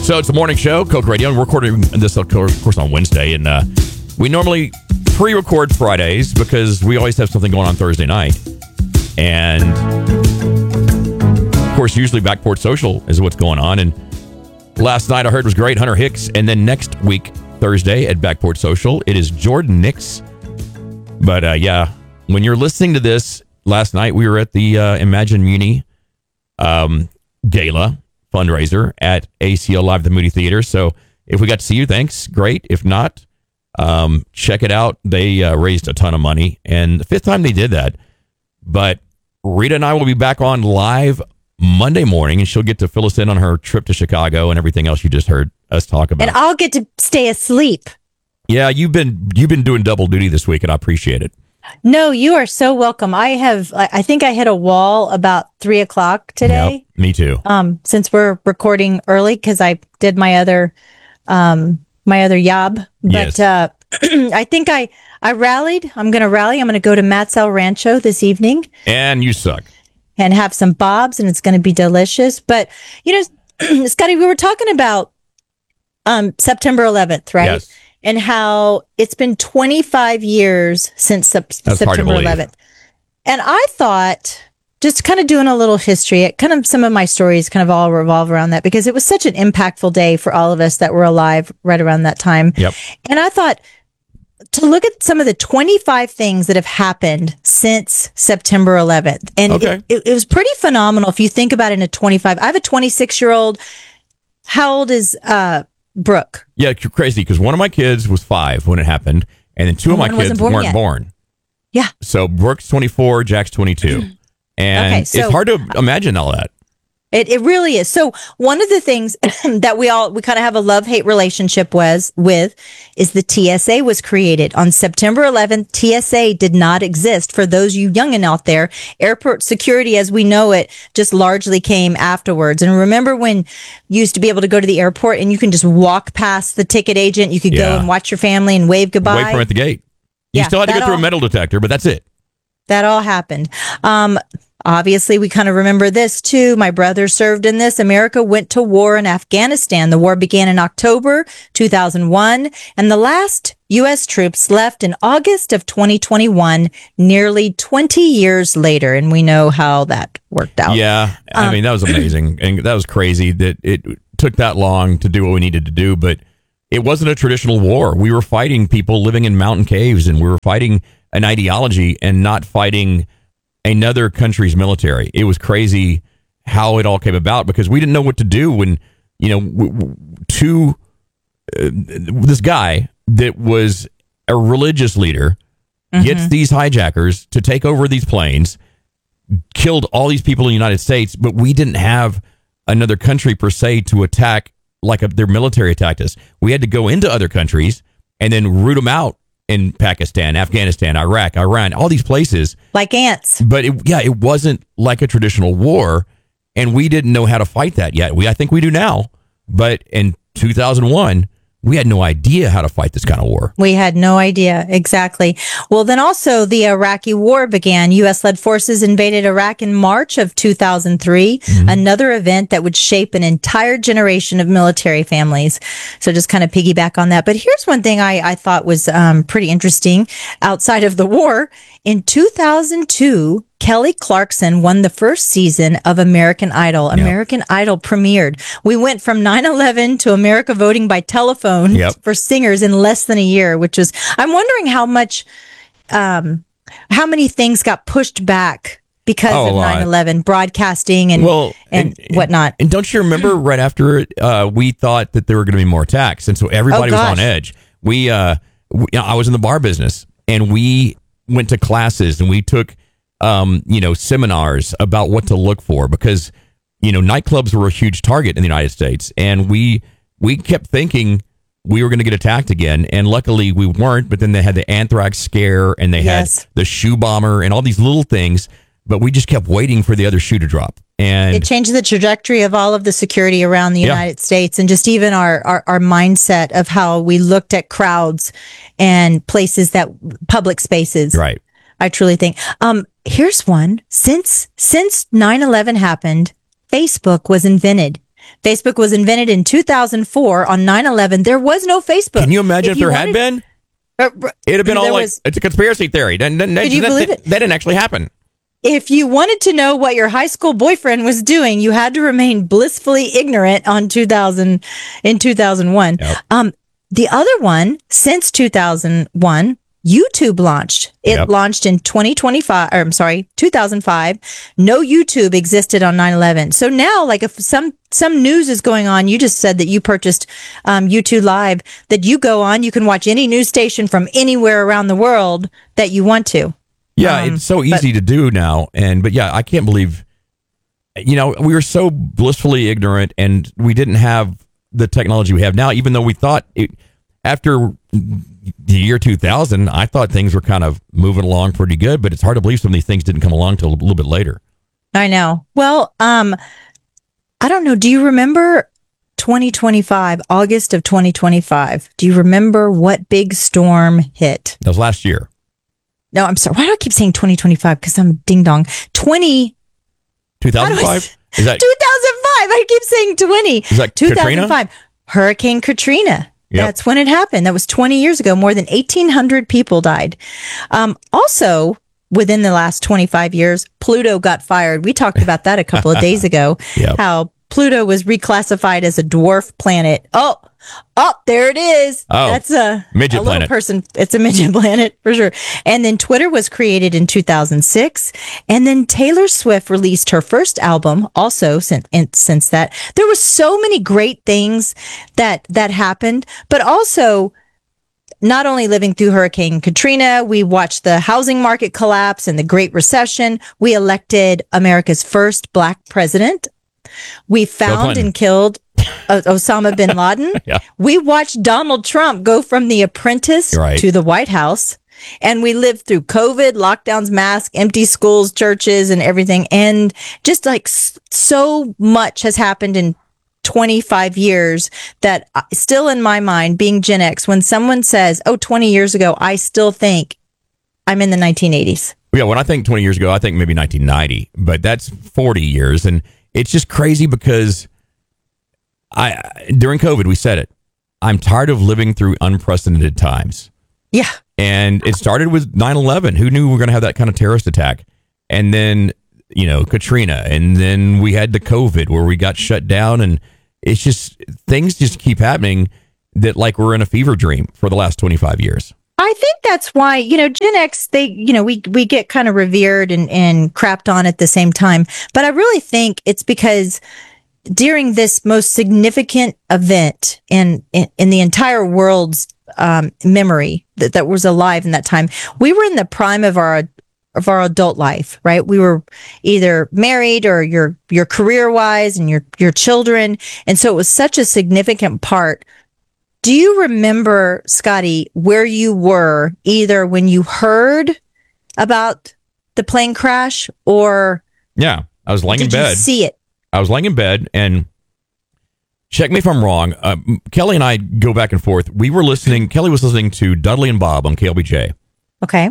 So it's the morning show, Coke Radio, and we're recording this, of course, on Wednesday. And we normally pre-record Fridays because we always have something going on Thursday night. And, of course, usually Backport Social is what's going on. And last night I heard was great, Hunter Hicks. And then next week, Thursday at Backport Social, it is Jordan Nix. But, yeah, when you're listening to this, last night we were at the Imagine Muni Gala fundraiser at ACL Live at the Moody Theater. So if we got to see you, thanks. Great. If not, check it out. They raised a ton of money, and the fifth time they did that. But Rita and I will be back on live Monday morning, and she'll get to fill us in on her trip to Chicago and everything else you just heard us talk about. And I'll get to stay asleep. Yeah, you've been doing double duty this week, and I appreciate it. No, you are so welcome. I think I hit a wall about 3:00 today. Yep, me too. Since we're recording early, because I did my other job. But Yes. I think I rallied. I'm going to rally. I'm going to go to Matt's El Rancho this evening And you suck. and have some bobs, and it's going to be delicious. But, Scotty, we were talking about September 11th, right? Yes. And how it's been 25 years since That's hard to September believe. 11th. And I thought, just kind of doing a little history, kind of some of my stories kind of all revolve around that because it was such an impactful day for all of us that were alive right around that time. Yep. And I thought to look at some of the 25 things that have happened since September 11th. And Okay. it was pretty phenomenal if you think about it in a 25. I have a 26-year-old. How old is Brooke? Yeah, you're crazy because one of my kids was 5 when it happened, and then 2 of my One wasn't kids born weren't yet. born. Yeah. So Brooke's 24, Jack's 22. And Okay, so- it's hard to imagine all that. It really is. So one of the things that we kind of have a love-hate relationship with is the TSA was created on September 11th. TSA did not exist. For those you youngin' out there, airport security as we know it just largely came afterwards. And remember when you used to be able to go to the airport and you can just walk past the ticket agent, you could go Yeah. and watch your family and wave goodbye. Wait for him at the gate. You Yeah, still had to go that through a all- metal detector, but that's it. That all happened. Obviously, we kind of remember this too. My brother served in this. America went to war in Afghanistan. The war began in October 2001, and the last U.S. troops left in August of 2021, nearly 20 years later. And we know how that worked out. Yeah. I mean, that was amazing. And that was crazy that it took that long to do what we needed to do. But it wasn't a traditional war. We were fighting people living in mountain caves, and we were fighting an ideology and not fighting another country's military. It was crazy how it all came about because we didn't know what to do when, this guy that was a religious leader gets these hijackers to take over these planes, killed all these people in the United States, but we didn't have another country per se to attack like their military attacked us. We had to go into other countries and then root them out in Pakistan, Afghanistan, Iraq, Iran, all these places. Like ants. But it wasn't like a traditional war, and we didn't know how to fight that yet. I think we do now, but in 2001, we had no idea how to fight this kind of war. We had no idea. Exactly. Well, then also the Iraqi war began. U.S.-led forces invaded Iraq in March of 2003, another event that would shape an entire generation of military families. So just kind of piggyback on that. But here's one thing I thought was pretty interesting outside of the war. In 2002, Kelly Clarkson won the first season of American Idol. Yep. American Idol premiered. We went from 9/11 to America voting by telephone Yep. for singers in less than a year, which is, I'm wondering how many things got pushed back because Oh, a of lot. 9/11 broadcasting and whatnot. And don't you remember right after it, we thought that there were going to be more attacks, and so everybody was on gosh. edge. I was in the bar business, and we went to classes and we took seminars about what to look for because nightclubs were a huge target in the United States, and we kept thinking we were going to get attacked again, and luckily we weren't. But then they had the anthrax scare, and they Yes. had the shoe bomber, and all these little things. But we just kept waiting for the other shoe to drop, and It changed the trajectory of all of the security around the Yeah. United States and just even our mindset of how we looked at crowds and places public spaces. right. I truly think. Here's one. Since 9/11 happened, Facebook was invented. Facebook was invented in 2004 on 9/11. There was no Facebook. Can you imagine if there had been? It'd have been all like, it's a conspiracy theory. Could you believe it? That didn't actually happen. If you wanted to know what your high school boyfriend was doing, you had to remain blissfully ignorant in 2001. Yep. The other one, since 2001, YouTube launched. It launched in 2005. No YouTube existed on 9/11. So now, like, if some news is going on, you just said that you purchased YouTube Live, that you go on, you can watch any news station from anywhere around the world that you want to. Yeah, it's so easy to do now. But yeah, I can't believe, we were so blissfully ignorant and we didn't have the technology we have now, even though we thought after the year 2000, I thought things were kind of moving along pretty good, but it's hard to believe some of these things didn't come along till a little bit later. I know. Well, I don't know. Do you remember 2025, August of 2025? Do you remember what big storm hit? That was last year. No, I'm sorry. Why do I keep saying 2025? Because I'm ding dong. 2005? Is that 2005? I keep saying 20. Is that 2005? Katrina? Hurricane Katrina. Yep. That's when it happened. That was 20 years ago. More than 1,800 people died. Also, within the last 25 years, Pluto got fired. We talked about that a couple of days ago. Yep. How Pluto was reclassified as a dwarf planet. Oh, there it is. Oh, that's a midget planet. Person. It's a midget planet for sure. And then Twitter was created in 2006. And then Taylor Swift released her first album also since that. There were so many great things that happened, but also not only living through Hurricane Katrina, we watched the housing market collapse and the Great Recession. We elected America's first Black president. We found and killed Osama bin Laden. Yeah. We watched Donald Trump go from The Apprentice to the White House. And we lived through COVID, lockdowns, masks, empty schools, churches, and everything. And just like so much has happened in 25 years that still in my mind, being Gen X, when someone says, 20 years ago, I still think I'm in the 1980s. Yeah, when I think 20 years ago, I think maybe 1990, but that's 40 years. And it's just crazy because during COVID, we said it. I'm tired of living through unprecedented times. Yeah. And it started with 9/11. Who knew we were going to have that kind of terrorist attack? And then, Katrina. And then we had the COVID where we got shut down. And it's just, things just keep happening that like we're in a fever dream for the last 25 years. I think that's why, Gen X, we get kind of revered and crapped on at the same time. But I really think it's because during this most significant event in the entire world's memory that was alive in that time, we were in the prime of our adult life, right? We were either married or your career wise and your children. And so it was such a significant part. Do you remember, Scotty, where you were either when you heard about the plane crash or I was laying in bed. Did you see it? I was laying in bed, and check me if I'm wrong. Kelly and I go back and forth. Kelly was listening to Dudley and Bob on KLBJ. Okay.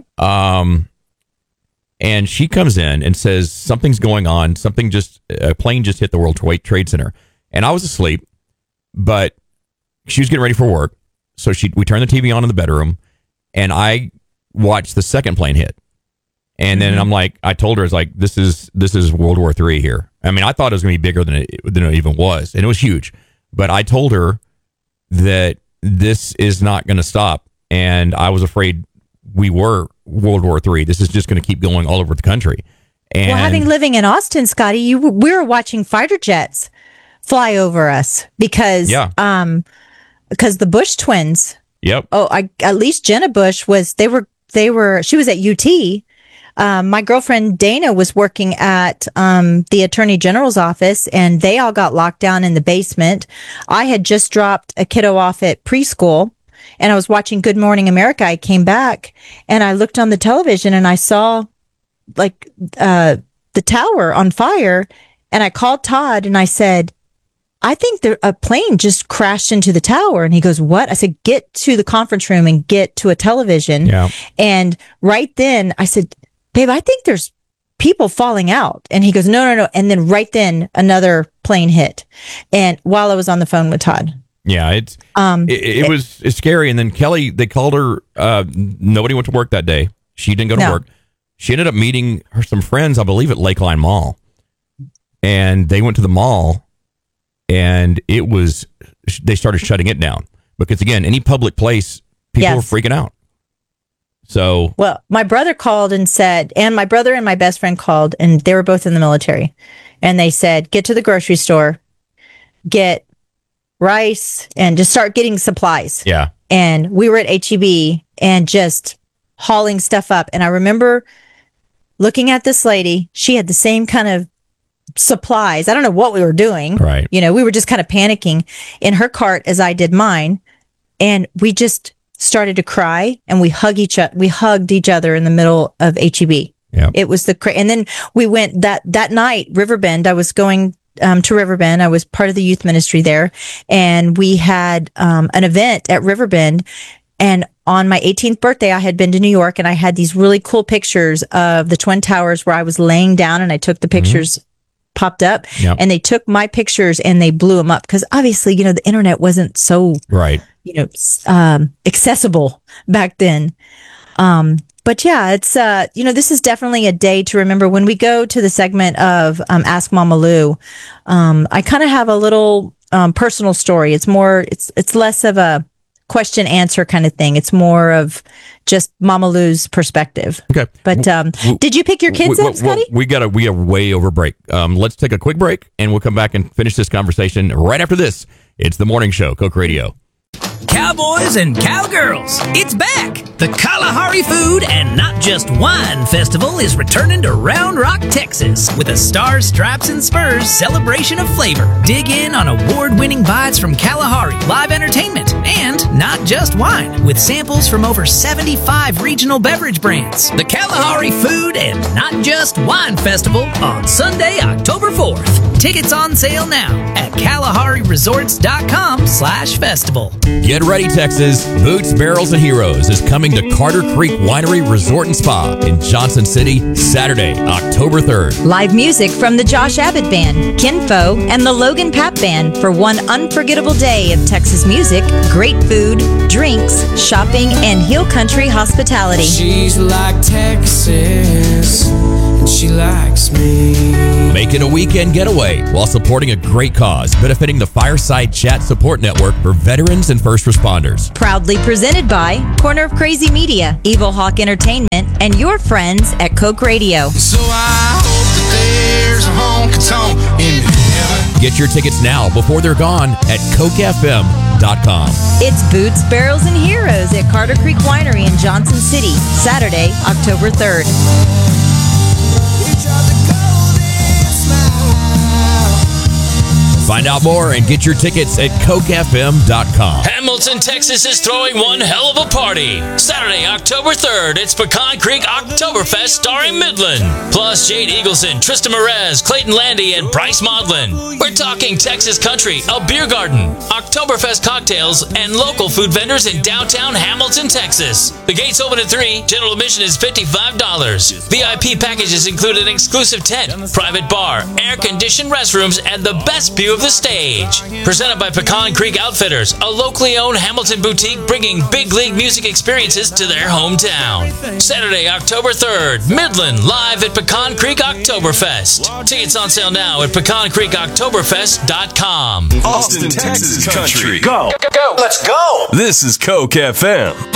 And she comes in and says something's going on. A plane just hit the World Trade Center, and I was asleep, but she was getting ready for work. So we turned the TV on in the bedroom, and I watched the second plane hit. And then I told her, this is World War III here. I mean, I thought it was going to be bigger than it even was. And it was huge. But I told her that this is not going to stop. And I was afraid we were World War III. This is just going to keep going all over the country. And living in Austin, Scotty, we were watching fighter jets fly over us because the Bush twins. Yep. At least Jenna Bush she was at UT. My girlfriend Dana was working at the Attorney General's office, and they all got locked down in the basement. I had just dropped a kiddo off at preschool, and I was watching Good Morning America. I came back, and I looked on the television, and I saw the tower on fire, and I called Todd, and I said, I think a plane just crashed into the tower. And he goes, what? I said, get to the conference room and get to a television. Yeah. And right then I said, babe, I think there's people falling out. And he goes, no. And then right then another plane hit. And while I was on the phone with Todd. Yeah, it's scary. And then Kelly, they called her. Nobody went to work that day. She didn't go to work. She ended up meeting some friends, I believe, at Lakeline Mall. And they went to the mall, and they started shutting it down. Because, again, any public place, people were freaking out. So, well, my brother called and said, and my brother and my best friend called, and they were both in the military. And they said, get to the grocery store, get rice, and just start getting supplies. Yeah. And we were at HEB and just hauling stuff up. And I remember looking at this lady. She had the same kind of supplies. I don't know what we were doing. Right. You know, we were just kind of panicking in her cart as I did mine. And we just started to cry, and we hugged each other in the middle of HEB. Yeah. It was and then we went that night, Riverbend. I was going to Riverbend. I was part of the youth ministry there, and we had an event at Riverbend. And on my 18th birthday, I had been to New York, and I had these really cool pictures of the Twin Towers where I was laying down, and I took the pictures, popped up, and they took my pictures and they blew them up because obviously, you know, the internet wasn't so accessible back then. But yeah, it's, this is definitely a day to remember. When we go to the segment of Ask Mama Lou, I kind of have a little personal story. It's more, it's less of a question answer kind of thing. It's more of just Mama Lou's perspective. Okay. But did you pick your kids up, Scotty? We are way over break. Let's take a quick break, and we'll come back and finish this conversation right after this. It's the Morning Show, Coke Radio. Cowboys and cowgirls, it's back! The Kalahari Food and Not Just Wine Festival is returning to Round Rock, Texas with a Stars, Stripes, and Spurs celebration of flavor. Dig in on award-winning bites from Kalahari, live entertainment, and Not Just Wine with samples from over 75 regional beverage brands. The Kalahari Food and Not Just Wine Festival on Sunday, October 4th. Tickets on sale now at KalahariResorts.com/festival. Get ready, Texas. Boots, Barrels, and Heroes is coming to Carter Creek Winery Resort and Spa in Johnson City, Saturday, October 3rd. Live music from the Josh Abbott Band, Kinfo, and the Logan Papp Band for one unforgettable day of Texas music, great food, drinks, shopping, and hill country hospitality. She's like Texas, and she likes me. Make it a weekend getaway while supporting a great cause, benefiting the Fireside Chat Support Network for veterans and first responders. Proudly presented by Corner of Crazy Media, Evil Hawk Entertainment, and your friends at Coke Radio. So I hope that there's a honky-tonk in heaven. Get your tickets now before they're gone at CokeFM.com. It's Boots, Barrels, and Heroes at Carter Creek Winery in Johnson City, Saturday, October 3rd. Find out more and get your tickets at CokeFM.com. Hamilton, Texas is throwing one hell of a party. Saturday, October 3rd, it's Pecan Creek Oktoberfest starring Midland. Plus Jade Eagleson, Trista Merez, Clayton Landy, and Bryce Maudlin. We're talking Texas country, a beer garden, Oktoberfest cocktails, and local food vendors in downtown Hamilton, Texas. The gates open at 3. General admission is $55. VIP packages include an exclusive tent, private bar, air-conditioned restrooms, and the best view of the stage. Presented by Pecan Creek Outfitters, a locally owned Hamilton boutique bringing big league music experiences to their hometown. Saturday, October 3rd, Midland live at Pecan Creek Oktoberfest. Tickets on sale now at PecanCreekOktoberfest.com. Austin, Texas country. Go. Let's go. This is Coke FM.